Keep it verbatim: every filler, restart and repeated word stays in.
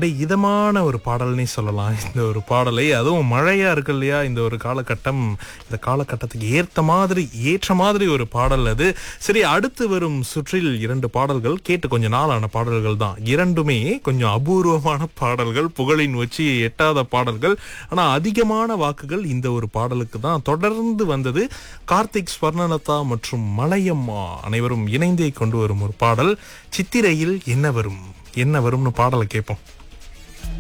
அப்படியே இதமான ஒரு பாடல்னே சொல்லலாம் இந்த ஒரு பாடலை. அதுவும் மழையா இருக்கு இல்லையா இந்த ஒரு காலகட்டம், இந்த காலகட்டத்துக்கு ஏற்ற மாதிரி ஏற்ற மாதிரி ஒரு பாடல் அது. சரி, அடுத்து வரும் சுற்றில் இரண்டு பாடல்கள் கேட்டு கொஞ்ச நாளான பாடல்கள் தான். இரண்டுமே கொஞ்சம் அபூர்வமான பாடல்கள், புகழின் உச்சி எட்டாத பாடல்கள். ஆனா அதிகமான வாக்குகள் இந்த ஒரு பாடலுக்கு தான் தொடர்ந்து வந்தது. கார்த்திக், ஸ்வர்ணலதா மற்றும் மலையம்மா அனைவரும் இணைந்தே கொண்டு வரும் ஒரு பாடல். சித்திரையில் என்ன வரும் என்ன வரும்னு பாடலை கேட்போம்.